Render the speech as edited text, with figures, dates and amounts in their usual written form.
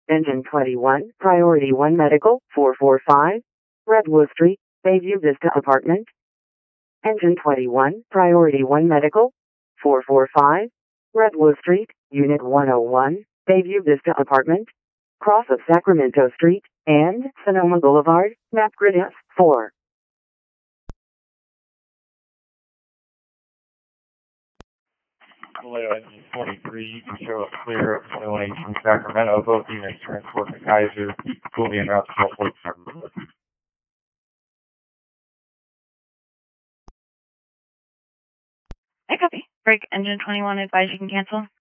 Engine 21, Priority 1 Medical, 445, Redwood Street, Bayview Vista Apartment. Engine 21, Priority 1 Medical, 445, Redwood Street, Unit 101, Bayview Vista Apartment, cross of Sacramento Street, and Sonoma Boulevard, map grid F4. Vallejo Engine 43, you can show up clear of Lane from Sacramento. Both units transport to Kaiser, will be en route to 1247. I copy. Break engine 21, advise you can cancel.